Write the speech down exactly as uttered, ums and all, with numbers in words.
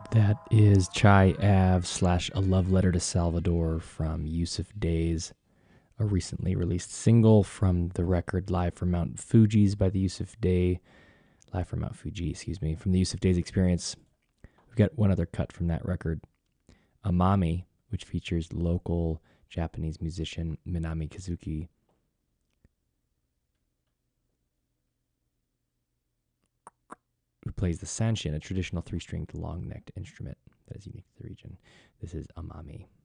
That is Chai Ave slash A Love Letter to Salvador from Yusuf Days, a recently released single from the record Live from Mount Fuji's by the Yusuf Day, Live from Mount Fuji, excuse me, from the Yusuf Days Experience. We've got one other cut from that record, Amami, which features local Japanese musician Minami Kazuki. Who plays the sanshin, a traditional three-stringed long-necked instrument that is unique to the region. This is Amami.